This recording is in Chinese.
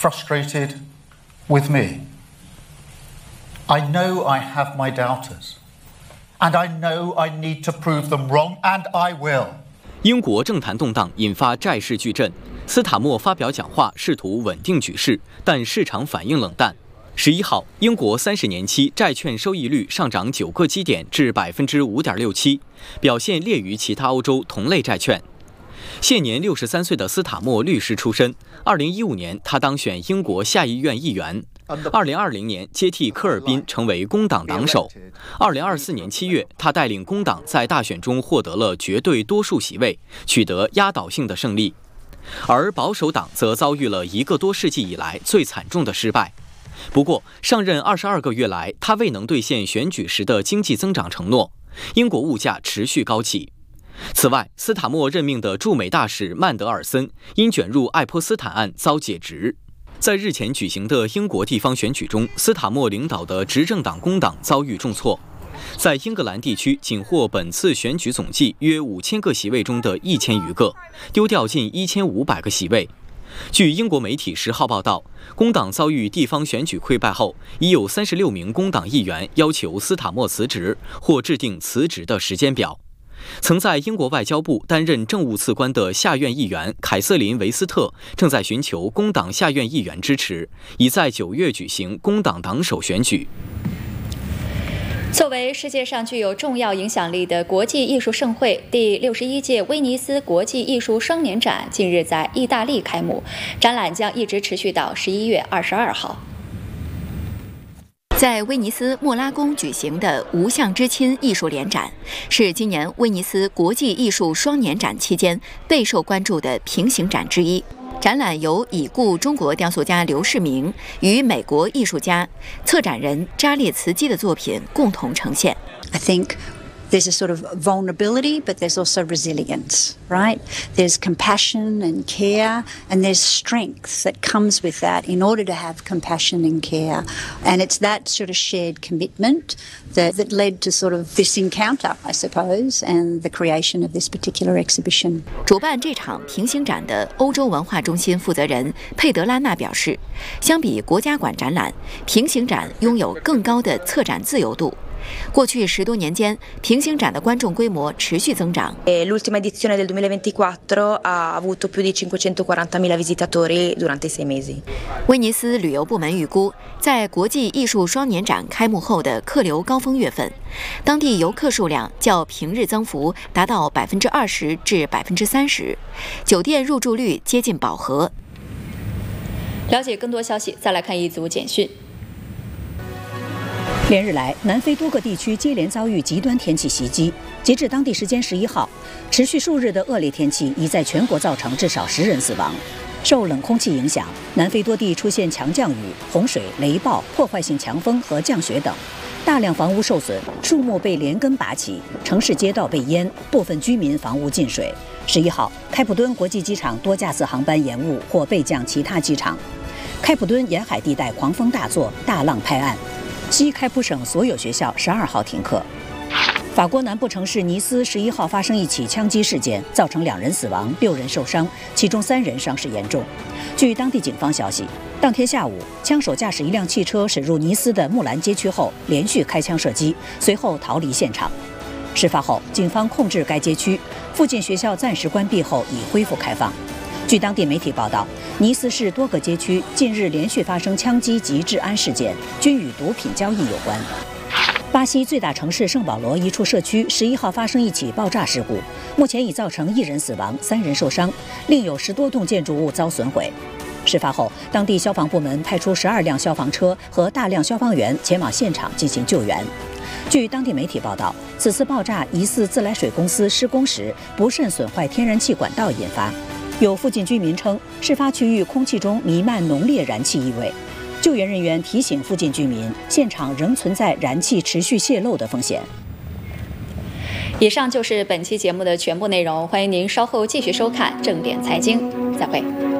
frustrated with me. I know I have my doubters, and I know I need to prove them wrong, and I will. 英国政坛动荡，引发债市巨震。斯塔默发表讲话，试图稳定局势，但市场反应冷淡。11号，英国30年期债券收益率上涨9个基点至5.67%，表现劣于其他欧洲同类债券。现年63岁的斯塔默律师出身，2015年他当选英国下议院议员。2020年接替科尔宾成为工党党首。2024年7月，他带领工党在大选中获得了绝对多数席位，取得压倒性的胜利。而保守党则遭遇了1个多世纪以来最惨重的失败。不过，上任22个月来，他未能兑现选举时的经济增长承诺，英国物价持续高企。此外，斯塔默任命的驻美大使曼德尔森因卷入爱泼斯坦案遭解职。在日前举行的英国地方选举中，斯塔默领导的执政党工党遭遇重挫，在英格兰地区仅获本次选举总计约5000个席位中的1000余个，丢掉近1500个席位。据英国媒体10号报道，工党遭遇地方选举溃败后，已有36名工党议员要求斯塔默辞职或制定辞职的时间表。曾在英国外交部担任政务次官的下院议员凯瑟琳·维斯特正在寻求工党下院议员支持，已在9月举行工党党首选举。 作为世界上具有重要影响力的国际艺术盛会，第61届威尼斯国际艺术双年展近日在意大利开幕，展览将一直持续到11月22号。在威尼斯莫拉宫举行的无相之亲艺术联展，是今年威尼斯国际艺术双年展期间备受关注的平行展之一。展览由已故中国雕塑家刘世明与美国艺术家、策展人扎列茨基的作品共同呈现。 I think there's a sort of vulnerability, but there's also resilience, right? There's compassion and care, and there's strength that comes with that in order to have compassion and care. And it's that sort of shared commitment that led to sort of this encounter, I suppose, and the creation of this particular exhibition. 主办这场平行展的欧洲文化中心负责人佩德拉纳表示，相比国家馆展览，平行展拥有更高的策展自由度。过去10多年间，平行展的观众规模持续增长。 L'ultima edizione del 2024 ha avuto più di 540.000 visitatori durante 6 mesi. 威尼斯旅游部门预估，在国际艺术双年展开幕后的客流高峰月份，当地游客数量较平日增幅达到20%至30%，酒店入住率接近饱和。了解更多消息，再来看一组简讯。 连日来，南非多个地区接连遭遇极端天气袭击。截至当地时间11号，持续数日的恶劣天气已在全国造成至少10人死亡。受冷空气影响，南非多地出现强降雨、洪水、雷暴、破坏性强风和降雪等，大量房屋受损，树木被连根拔起，城市街道被淹，部分居民房屋进水。11号，开普敦国际机场多架次航班延误或备降其他机场。开普敦沿海地带狂风大作，大浪拍岸。西开普省所有学校12号停课。法国南部城市尼斯11号发生一起枪击事件，造成2人死亡，6人受伤，其中3人伤势严重。据当地警方消息，当天下午，枪手驾驶一辆汽车驶入尼斯的木兰街区后，连续开枪射击，随后逃离现场。事发后，警方控制该街区，附近学校暂时关闭后已恢复开放。据当地媒体报道，尼斯市多个街区近日连续发生枪击及治安事件，均与毒品交易有关。巴西最大城市圣保罗一处社区11号发生一起爆炸事故，目前已造成1人死亡，3人受伤，另有10多栋建筑物遭损毁。事发后，当地消防部门派出12辆消防车和大量消防员前往现场进行救援。据当地媒体报道，此次爆炸疑似自来水公司施工时不慎损坏天然气管道引发。有附近居民称，事发区域空气中弥漫浓烈燃气异味。救援人员提醒附近居民，现场仍存在燃气持续泄漏的风险。 以上就是本期节目的全部内容，欢迎您稍后继续收看正点财经，再会。